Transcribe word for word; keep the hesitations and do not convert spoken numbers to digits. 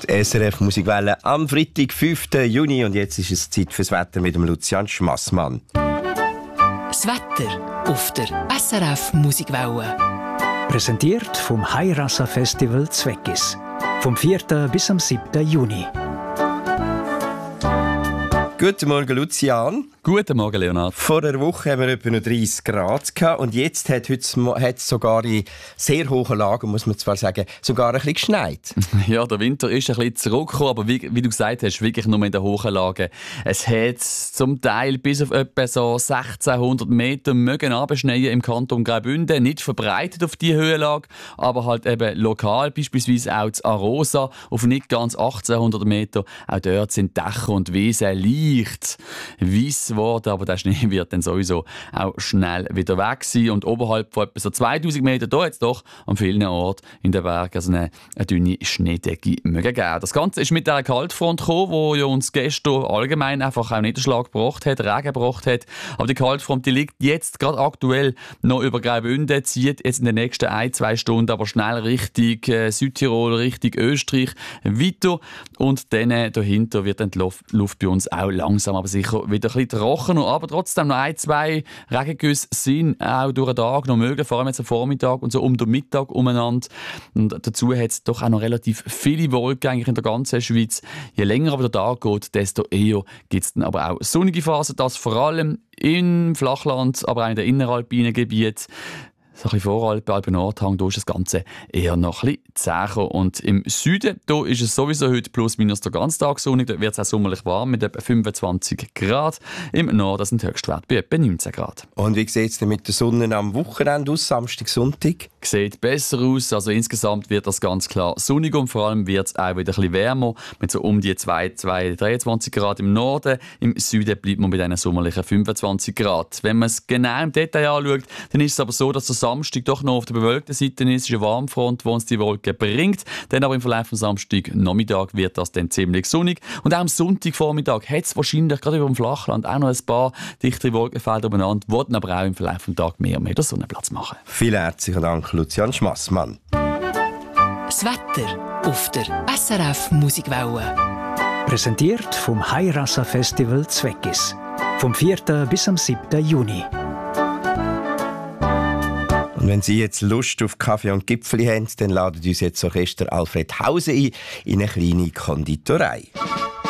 Die S R F Musikwelle am Freitag, fünften Juni. Und jetzt ist es Zeit fürs Wetter mit dem Lucian Schmassmann. Das Wetter auf der S R F Musikwelle. Präsentiert vom Heirassa Festival Zweckis. Vom vierten bis am siebten Juni. Guten Morgen, Lucian. Guten Morgen, Leonard. Vor einer Woche haben wir etwa noch dreißig Grad gehabt und jetzt hat es sogar in sehr hohen Lagen, muss man zwar sagen, sogar ein bisschen geschneit. Ja, der Winter ist ein bisschen zurückgekommen, aber wie, wie du gesagt hast, wirklich nur in den hohen Lagen. Es hat zum Teil bis auf etwa so sechzehnhundert Meter mögen abschneien im Kanton Graubünden, nicht verbreitet auf diese Höhenlage, aber halt eben lokal, beispielsweise auch in Arosa, auf nicht ganz achtzehnhundert Meter. Auch dort sind Dächer und Wiesen leicht weiss geworden, aber der Schnee wird dann sowieso auch schnell wieder weg sein. Und oberhalb von etwa so zweitausend Meter, da jetzt doch an vielen Orten in den Bergen also eine, eine dünne Schneedecke mögen geben. Das Ganze ist mit dieser Kaltfront gekommen, die ja uns gestern allgemein einfach auch Niederschlag gebracht hat, Regen gebracht hat. Aber die Kaltfront, die liegt jetzt gerade aktuell noch über Graubünden, zieht jetzt in den nächsten ein, zwei Stunden aber schnell Richtung äh, Südtirol, Richtung Österreich weiter. Und dann äh, dahinter wird dann die Luft, Luft bei uns auch langsam, aber sicher wieder ein bisschen trockener. Aber trotzdem noch ein, zwei Regengüsse sind auch durch den Tag noch möglich, vor allem jetzt am Vormittag und so um den Mittag umeinander. Und dazu hat es doch auch noch relativ viele Wolken eigentlich in der ganzen Schweiz. Je länger aber der Tag geht, desto eher gibt es dann aber auch sonnige Phasen, das vor allem im Flachland, aber auch in den inneralpinen Gebieten. So ein bisschen Voralpen, Alpen-Nordhang, da ist das Ganze eher noch ein bisschen zäher. Und im Süden, da ist es sowieso heute plus minus der ganze Tag sonnig. Dort wird es auch sommerlich warm mit etwa fünfundzwanzig Grad. Im Norden sind die Höchstwerte bei etwa neunzehn Grad. Und wie sieht es denn mit der Sonne am Wochenende aus, Samstag, Sonntag? Sieht besser aus. Also insgesamt wird das ganz klar sonnig und vor allem wird es auch wieder ein bisschen wärmer mit so um die zwei, zwei, dreiundzwanzig Grad im Norden. Im Süden bleibt man bei diesen sommerlichen fünfundzwanzig Grad. Wenn man es genau im Detail anschaut, dann ist es aber so, dass der Samstag doch noch auf der bewölkten Seite ist. Es ist eine Warmfront, die uns die Wolken bringt. Dann aber im Verlauf des Samstag Nachmittag wird das dann ziemlich sonnig. Und auch am Sonntagvormittag hat es wahrscheinlich gerade über dem Flachland auch noch ein paar dichtere Wolkenfelder umeinander, die dann aber auch im Verlauf des Tages mehr und mehr Sonnenplatz machen. Vielen herzlichen Dank, Lucian Schmassmann. Das Wetter auf der S R F Musikwelle. Präsentiert vom Heirassa Festival Zweckis. Vom vierten bis am siebten Juni. Und wenn Sie jetzt Lust auf Kaffee und Gipfeli haben, dann ladet uns jetzt Orchester Alfred Hause ein in eine kleine Konditorei.